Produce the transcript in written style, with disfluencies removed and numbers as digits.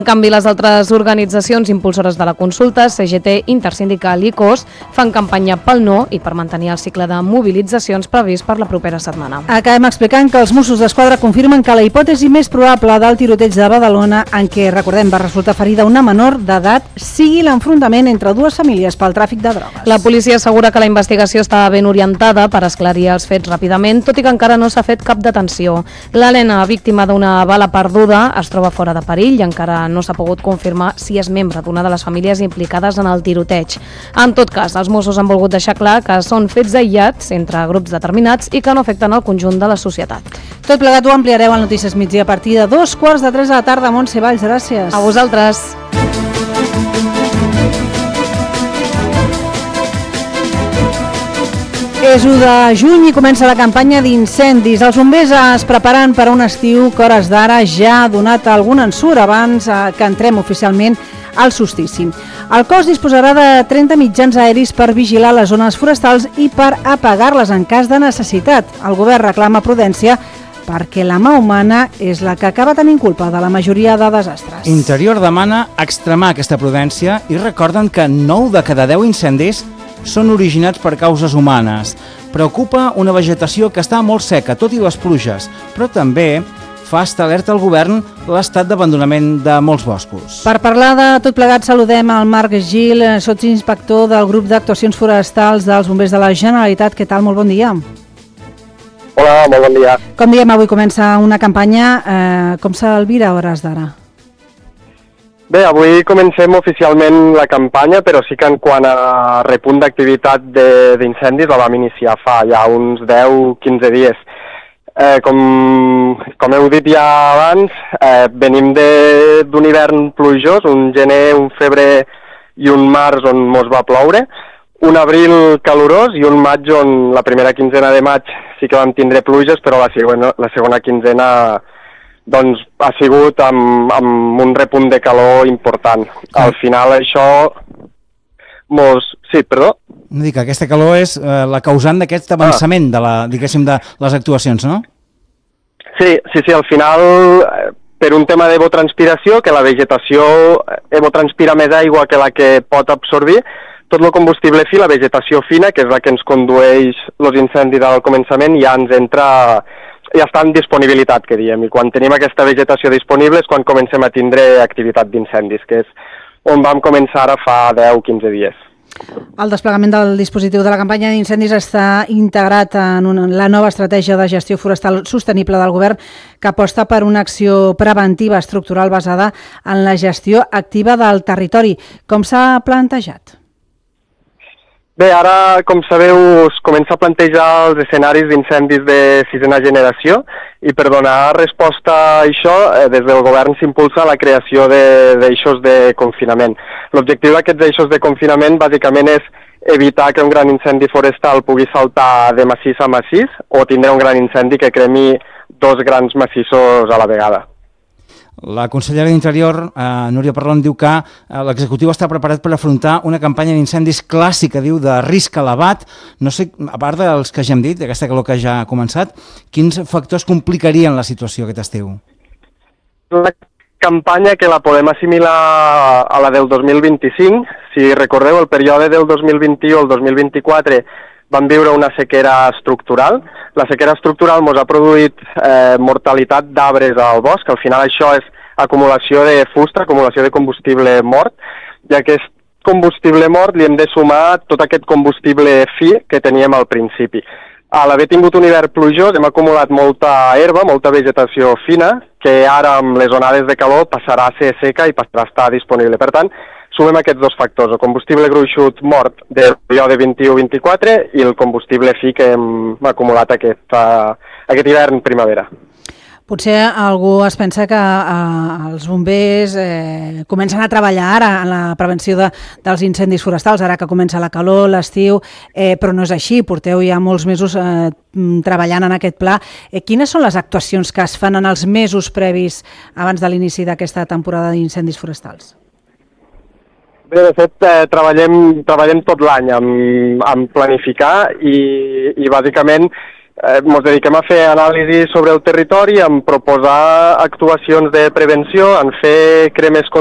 En canvi, les altres organitzacions impulsores de la consulta, CGT, Intersindical i COS, fan campanya pel no i per mantenir el cicle de mobilitzacions previst per la propera setmana. Acabem explicant que els Mossos d'Esquadra confirmen que la hipòtesi més probable del tiroteig de Badalona, en què, recordem, va resultar ferida una menor d'edat, sigui l'enfrontament entre dues famílies pel tràfic de drogues. La policia assegura que la investigació està ben orientada per esclarir els fets ràpidament, tot i que encara no s'ha fet cap detenció. L'Helena, víctima d'una bala perduda, es troba fora de perill i encara no s'ha pogut confirmar si és membre d'una de les famílies implicades en el tiroteig. En tot cas, els Mossos han volgut deixar clar que són fets aïllats entre grups determinats i que no afecten el conjunt de la societat. Tot plegat ho ampliareu al Notícies Migdia a partir de 2:15 de la tarda. Montse Valls, gràcies. A vosaltres. És 1 de juny i comença la campanya d'incendis. Els bombers es preparen per a un estiu que a hores d'ara ja ha donat algun ensurt abans que entrem oficialment al solstici. El cos disposarà de 30 mitjans aeris per vigilar les zones forestals i per apagar-les en cas de necessitat. El govern reclama prudència perquè la mà humana és la que acaba tenint culpa de la majoria de desastres. Interior demana extremar aquesta prudència i recorden que 9 de cada 10 incendis són originats per causes humanes. Preocupa una vegetació que està molt seca, tot i les pluges, però també fa estar alerta al govern l'estat d'abandonament de molts boscos. Per parlar de tot plegat saludem al Marc Gil, sotsinspector del grup d'actuacions forestals dels bombers de la Generalitat. Què tal? Molt bon dia. Hola, molt bon dia. Com diem, avui comença una campanya. Com s'alvira a hores d'ara? Bé, avui comencem oficialment la campanya, però sí que en quant a repunt d'activitat d'incendis la vam iniciar fa ja uns 10-15 dies. Com heu dit ja abans, venim d'un hivern plujós, un gener, un febrer i un març on mos va ploure, un abril calorós i un maig on la primera quinzena de maig sí que vam tindre pluges, però la segona quinzena doncs ha sigut amb un repunt de calor important. Al final això Sí, perdó? No dic que aquesta calor és la causant d'aquest avançament de les actuacions, no? Sí, al final, per un tema d'evotranspiració, que la vegetació evotranspira més aigua que la que pot absorbir, tot el combustible fi, la vegetació fina, que és la que ens condueix els incendis al començament, ja està en disponibilitat, que diem, i quan tenim aquesta vegetació disponible és quan comencem a tindre activitat d'incendis, que és on vam començar ara fa 10-15 dies. El desplegament del dispositiu de la campanya d'incendis està integrat en la nova estratègia de gestió forestal sostenible del govern que aposta per una acció preventiva estructural basada en la gestió activa del territori. Com s'ha plantejat? Bé, ara, com sabeu, es comença a plantejar els escenaris d'incendis de sisena generació i per donar resposta a això, des del govern s'impulsa la creació d'eixos de confinament. L'objectiu d'aquests eixos de confinament bàsicament és evitar que un gran incendi forestal pugui saltar de massís a massís o tindre un gran incendi que cremi dos grans massissos a la vegada. La consellera d'Interior, Núria Parlon, diu que l'executiu està preparat per afrontar una campanya d'incendis clàssica, diu, de risc elevat. No sé, a part dels que ja hem dit, d'aquesta calor que ja ha començat, quins factors complicarien la situació aquest estiu? Una campanya que la podem assimilar a la del 2025. Si recordeu, el període del 2021 al 2024 vam viure una sequera estructural. La sequera estructural ens ha produït mortalitat d'arbres al bosc. Al final això és acumulació de fusta, acumulació de combustible mort, i a aquest combustible mort li hem de sumar tot aquest combustible fi que teníem al principi. A l'haver tingut un hivern plujós hem acumulat molta herba, molta vegetació fina, que ara amb les onades de calor passarà a ser seca i passarà a estar disponible. Per tant, sumem aquests dos factors, el combustible gruixut mort del període 21-24 i el combustible fi que hem acumulat aquest hivern primavera. Potser algú es pensa que els bombers comencen a treballar ara en la prevenció dels incendis forestals, ara que comença la calor, l'estiu, però no és així, porteu ja molts mesos treballant en aquest pla. Quines són les actuacions que es fan en els mesos previs abans de l'inici d'aquesta temporada d'incendis forestals? Bé, de fet, treballem tot l'any en planificar i bàsicament ens dediquem a fer anàlisi sobre el territori, en proposar actuacions de prevenció, en fer cremes